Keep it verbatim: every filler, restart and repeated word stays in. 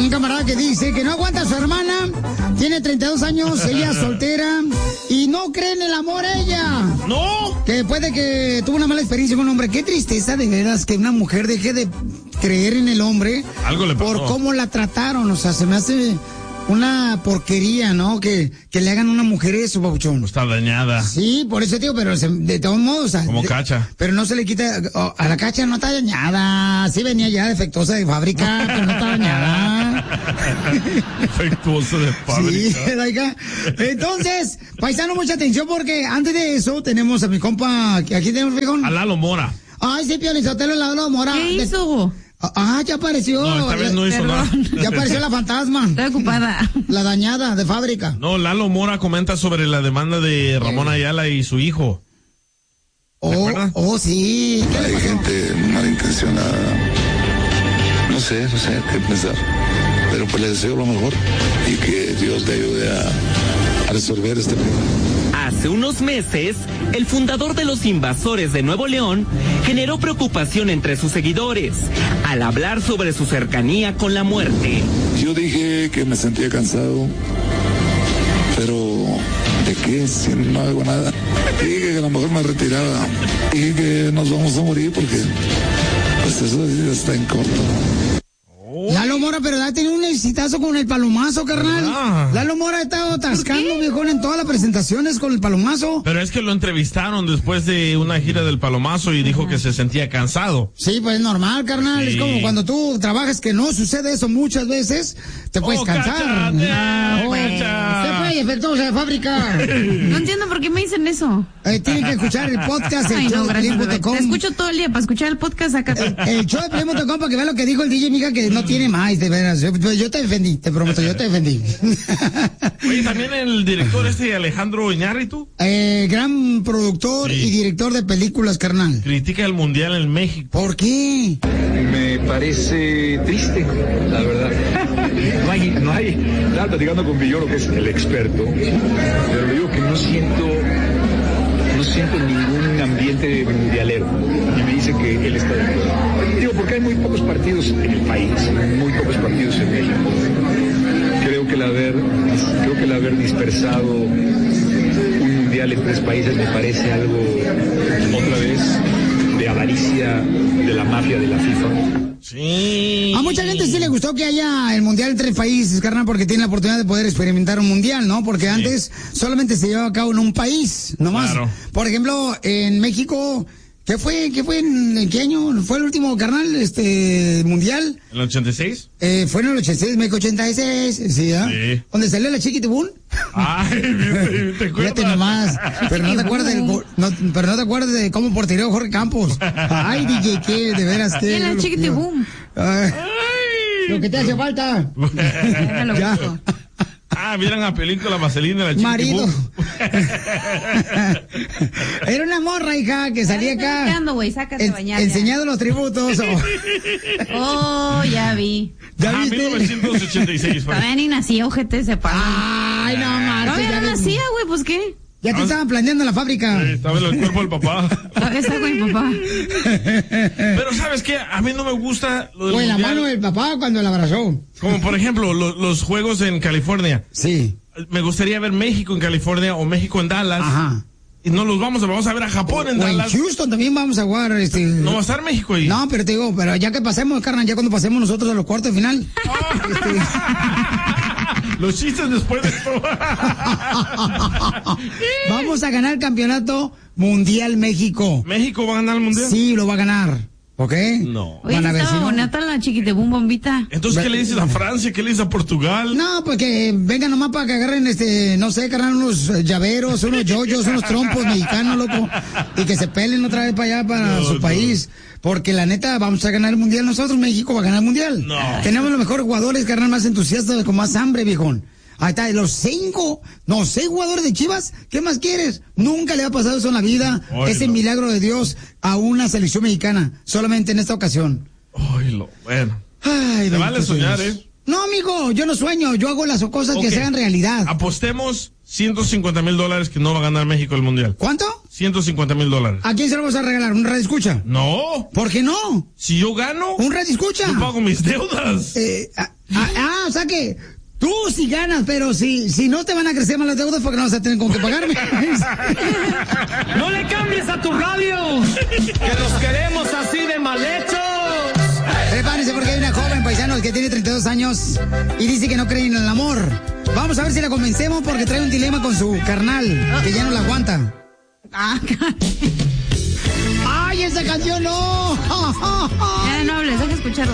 un camarada que dice que no aguanta a su hermana, tiene treinta y dos años, ella soltera, y no cree en el amor ella. ¡No! Que después de que tuvo una mala experiencia con un hombre, qué tristeza de veras que una mujer deje de creer en el hombre. Algo le pasó. Por cómo la trataron, o sea, se me hace una porquería, ¿no? Que, que le hagan a una mujer eso, Pabuchón. Está dañada. Sí, por eso, tío, pero se, de todos modos... O sea, como de, Cacha. Pero no se le quita... Oh, a la Cacha no está dañada. Sí venía ya defectuosa de fábrica, pero no está dañada. Defectuosa de fábrica. Sí, laica. Entonces, paisano, mucha atención porque antes de eso tenemos a mi compa... Aquí tenemos, fijón. A Lalo Mora. Ay, sí, Piolizotelo, Lalo Mora. ¿Qué hizo? Ah, ya apareció. No, esta vez no hizo Perdón. nada. Ya apareció la fantasma. Estoy ocupada. La dañada de fábrica. No, Lalo Mora comenta sobre la demanda de Ramón Ayala y su hijo. Oh, oh, sí. Hay gente malintencionada. No sé, no sé qué pensar. Pero pues le deseo lo mejor y que Dios le ayude a, a resolver este problema. Hace unos meses, el fundador de los Invasores de Nuevo León generó preocupación entre sus seguidores al hablar sobre su cercanía con la muerte. Yo dije que me sentía cansado, pero ¿de qué? Si no hago nada. Dije que a lo mejor me retiraba. Dije que nos vamos a morir porque pues eso está en corto. Lalo Mora, pero ha tenido un exitazo con el palomazo, carnal. Ah. Lalo Mora ha estado atascando, viejón, en todas las presentaciones con el palomazo. Pero es que lo entrevistaron después de una gira del Palomazo y dijo que se sentía cansado. Sí, pues es normal, carnal. Sí. Es como cuando tú trabajas que no sucede eso muchas veces, te puedes Oh, cansar. cállate, Ah, oh, Cacha. se fue efectuosa de fábrica. No entiendo por qué me dicen eso. Eh, tienen que escuchar el podcast, el Ay, show no, de gracias, Piolín bebé. punto com. Te escucho todo el día para escuchar el podcast acá. El, el show de Piolín punto com para que vean lo que dijo el D J, mija, que no tiene más, de veras. Yo, yo te defendí, te prometo, yo te defendí. Oye, también el director este Alejandro Iñárritu Eh, gran productor Sí. y director de películas, carnal. critica el mundial en México. ¿Por qué? Me parece triste, la verdad. No hay, no hay, estaba platicando con Villoro, que es el experto, pero le digo que no siento, no siento ningún ambiente mundialero. Y me dice que él está de acuerdo. Digo, porque hay muy pocos partidos en el país, muy pocos partidos en México. Creo que el haber, creo que el haber dispersado un mundial en tres países me parece algo, otra vez, de avaricia de la mafia de la FIFA. Sí. A mucha gente sí le gustó que haya el mundial en tres países, carnal, porque tiene la oportunidad de poder experimentar un mundial, ¿no? Porque antes solamente se llevaba a cabo en un país, nomás. Claro. Por ejemplo, en México, ¿qué fue? ¿Qué fue? ¿En, en qué año fue el último, carnal, este, mundial? ¿En el ochenta y seis? Eh, fue en el ochenta y seis, México ochenta y seis, ¿sí, ¿ah? Sí. ¿Donde salió la Chiquitibún? Ay, ¿viste? ¿Te acuerdas? Fíjate nomás, pero no te acuerdas del, go- no, pero no te acuerdas de cómo portereó Jorge Campos. Ay, D J, qué, de veras, qué. Y la Chiquitibum. Ay, Ay. lo que te hace falta. Déjalo, Ya. busco. Ah, vieran a película Vaselina, la chica. Marido. Era una morra, hija, que salía Estoy acá. limpiando, güey, sácate a en- bañar ya. enseñando los tributos. Oh. Oh, ya vi. ¿Ya Ah, viste? mil novecientos ochenta y seis. fue. Todavía ni nacía, ojete, se paró. Ay, no, Marta. Todavía Ya, no ves. nacía, güey, pues qué. Ya te estaban planeando en la fábrica. Sí, estaba en el cuerpo del papá. Todavía está con mi papá. Pero ¿sabes qué? A mí no me gusta lo del O en la mundial. mano del papá cuando la abrazó. Como por ejemplo lo- los juegos en California. Sí. Me gustaría ver México en California o México en Dallas. Ajá. Y no los vamos a, vamos a ver a Japón en O en Dallas. Houston también vamos a jugar. Este... No va a estar México ahí. No, pero te digo, pero ya que pasemos, carnal, ya cuando pasemos nosotros a los cuartos de final. Este... Los chistes después de esto. Vamos a ganar el campeonato mundial México. ¿México va a ganar el mundial? Sí, lo va a ganar. ¿Ok? No. Oye, Van a ver estaba si no. bonita la Chiquitibum bombita. Entonces, ¿qué le dices a Francia? ¿Qué le dices a Portugal? No, pues que vengan nomás para que agarren, este, no sé, carnal, unos eh, llaveros, unos yoyos, unos trompos mexicanos, loco, y que se peleen otra vez para allá, para No, su no. país. Porque la neta, vamos a ganar el mundial nosotros, México va a ganar el mundial. No. Tenemos los mejores jugadores, carnal, más entusiastas, con más hambre, viejón. Ahí está, los cinco, no, seis jugadores de Chivas, ¿qué más quieres? Nunca le ha pasado eso en la vida, Ay, ese no. milagro de Dios a una selección mexicana, solamente en esta ocasión. Ay, lo, bueno. Ay, Te vale bendito soñar, Dios. ¿eh? No, amigo, yo no sueño, yo hago las cosas que Ok. se hagan realidad. Apostemos ciento cincuenta mil dólares que no va a ganar México el mundial. ¿Cuánto? ciento cincuenta mil dólares. ¿A quién se lo vas a regalar? ¿Un radio escucha? No. ¿Por qué no? Si yo gano, ¿Un radio escucha? yo pago mis deudas. Eh, ah, ah, o sea que tú sí ganas, pero si, si no te van a crecer más las deudas porque no vas a tener con qué pagarme. ¡No le cambies a tu radio! ¡Que los queremos así de mal hechos! Prepárense porque hay una joven, paisanos, que tiene treinta y dos años y dice que no cree en el amor. Vamos a ver si la convencemos porque trae un dilema con su carnal, que ya no la aguanta. Ah, ¡Ay, esa canción no! ya no hables, deja escucharlo.